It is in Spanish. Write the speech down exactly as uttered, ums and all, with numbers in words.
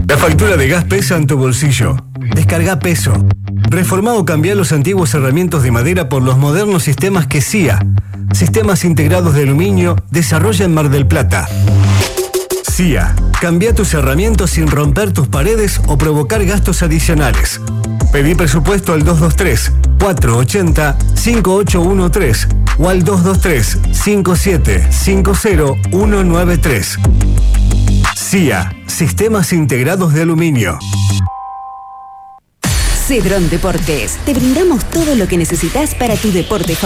La factura de gas pesa en tu bolsillo. Descarga Peso. Reformá o cambiá los antiguos herramientas de madera por los modernos sistemas que C I A, Sistemas Integrados de Aluminio, desarrolla en Mar del Plata. C I A. Cambia tus herramientas sin romper tus paredes o provocar gastos adicionales. Pedí presupuesto al dos dos tres, cuatro ocho cero, cinco ocho uno tres o al dos dos tres, cinco siete cinco cero uno nueve tres. C I A. Sistemas Integrados de Aluminio. Cedrón Deportes. Te brindamos todo lo que necesitas para tu deporte favorito.